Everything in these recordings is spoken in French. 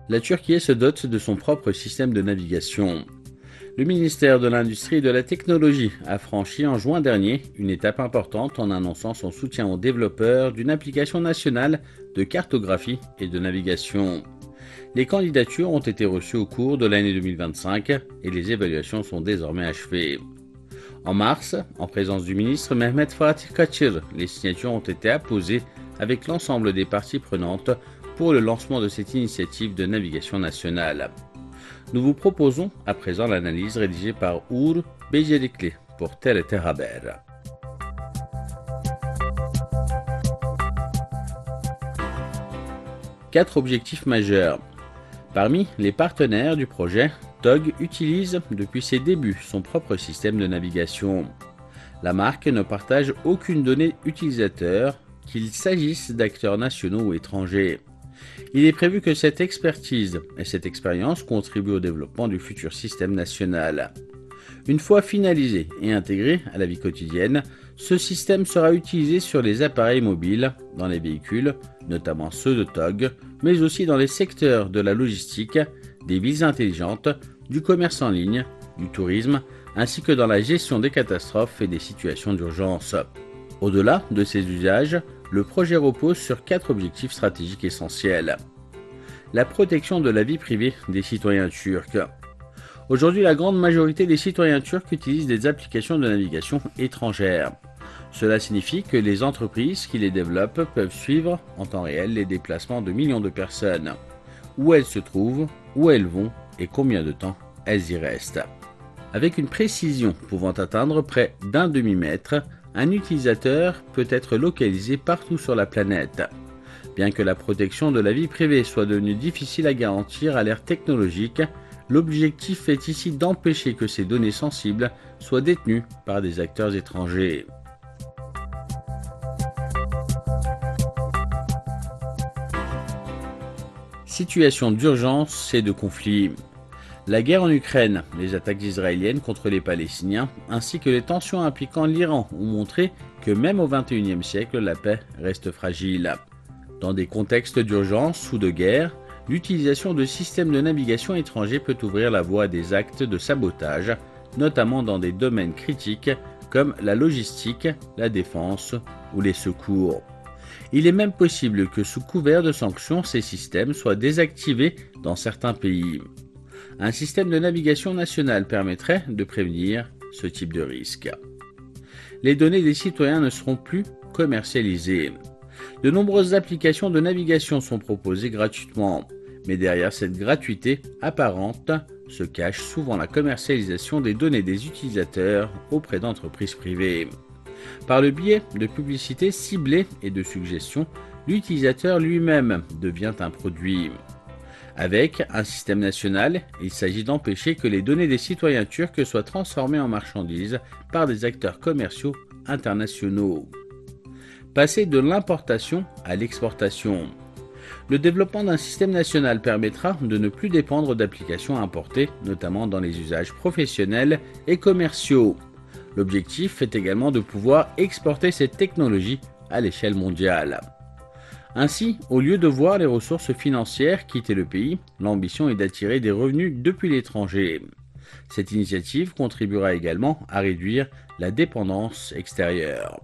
La Turquie se dote de son propre système de navigation. Le ministère de l'Industrie et de la Technologie a franchi en juin dernier une étape importante en annonçant son soutien aux développeurs d'une application nationale de cartographie et de navigation. Les candidatures ont été reçues au cours de l'année 2025 et les évaluations sont désormais achevées. En mars, en présence du ministre Mehmet Fatih Kaçır, les signatures ont été apposées avec l'ensemble des parties prenantes pour le lancement de cette initiative de navigation nationale. Nous vous proposons à présent l'analyse rédigée par Uğur Becerikli pour TRT Haber. 4 objectifs majeurs. Parmi les partenaires du projet, TOG utilise depuis ses débuts son propre système de navigation. La marque ne partage aucune donnée utilisateur, qu'il s'agisse d'acteurs nationaux ou étrangers. Il est prévu que cette expertise et cette expérience contribuent au développement du futur système national. Une fois finalisé et intégré à la vie quotidienne, ce système sera utilisé sur les appareils mobiles, dans les véhicules, notamment ceux de TOG, mais aussi dans les secteurs de la logistique, des villes intelligentes, du commerce en ligne, du tourisme, ainsi que dans la gestion des catastrophes et des situations d'urgence. Au-delà de ces usages, le projet repose sur 4 objectifs stratégiques essentiels. La protection de la vie privée des citoyens turcs. Aujourd'hui, la grande majorité des citoyens turcs utilisent des applications de navigation étrangères. Cela signifie que les entreprises qui les développent peuvent suivre en temps réel les déplacements de millions de personnes. Où elles se trouvent, où elles vont et combien de temps elles y restent. Avec une précision pouvant atteindre près d'un demi-mètre, un utilisateur peut être localisé partout sur la planète. Bien que la protection de la vie privée soit devenue difficile à garantir à l'ère technologique, l'objectif est ici d'empêcher que ces données sensibles soient détenues par des acteurs étrangers. Situation d'urgence et de conflit. La guerre en Ukraine, les attaques israéliennes contre les Palestiniens, ainsi que les tensions impliquant l'Iran ont montré que même au XXIe siècle, la paix reste fragile. Dans des contextes d'urgence ou de guerre, l'utilisation de systèmes de navigation étrangers peut ouvrir la voie à des actes de sabotage, notamment dans des domaines critiques comme la logistique, la défense ou les secours. Il est même possible que sous couvert de sanctions, ces systèmes soient désactivés dans certains pays. Un système de navigation national permettrait de prévenir ce type de risque. Les données des citoyens ne seront plus commercialisées. De nombreuses applications de navigation sont proposées gratuitement, mais derrière cette gratuité apparente se cache souvent la commercialisation des données des utilisateurs auprès d'entreprises privées. Par le biais de publicités ciblées et de suggestions, l'utilisateur lui-même devient un produit. Avec un système national, il s'agit d'empêcher que les données des citoyens turcs soient transformées en marchandises par des acteurs commerciaux internationaux. Passer de l'importation à l'exportation. Le développement d'un système national permettra de ne plus dépendre d'applications importées, notamment dans les usages professionnels et commerciaux. L'objectif est également de pouvoir exporter cette technologie à l'échelle mondiale. Ainsi, au lieu de voir les ressources financières quitter le pays, l'ambition est d'attirer des revenus depuis l'étranger. Cette initiative contribuera également à réduire la dépendance extérieure.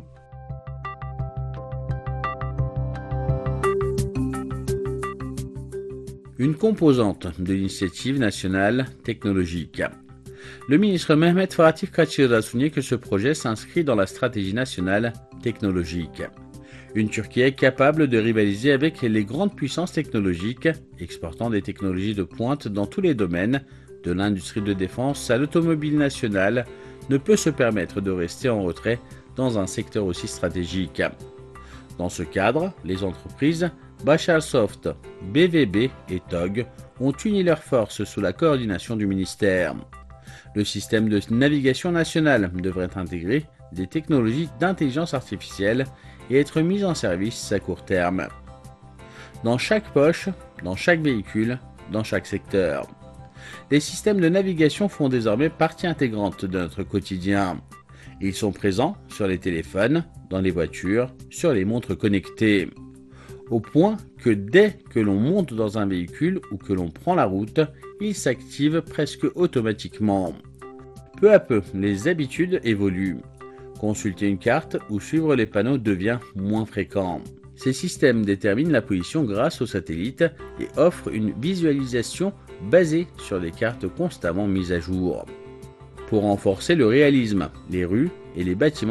Une composante de l'initiative nationale technologique. Le ministre Mehmet Fatih Kaçır a souligné que ce projet s'inscrit dans la stratégie nationale technologique. Une Turquie capable de rivaliser avec les grandes puissances technologiques, exportant des technologies de pointe dans tous les domaines, de l'industrie de défense à l'automobile nationale, ne peut se permettre de rester en retrait dans un secteur aussi stratégique. Dans ce cadre, les entreprises Basharsoft, BVB et TOG ont uni leurs forces sous la coordination du ministère. Le système de navigation nationale devrait intégrer des technologies d'intelligence artificielle et être mis en service à court terme. Dans chaque poche, dans chaque véhicule, dans chaque secteur. Les systèmes de navigation font désormais partie intégrante de notre quotidien. Ils sont présents sur les téléphones, dans les voitures, sur les montres connectées. au point que dès que l'on monte dans un véhicule ou que l'on prend la route, il s'active presque automatiquement. Peu à peu, les habitudes évoluent. Consulter une carte ou suivre les panneaux devient moins fréquent. Ces systèmes déterminent la position grâce aux satellites et offrent une visualisation basée sur des cartes constamment mises à jour. Pour renforcer le réalisme, les rues et les bâtiments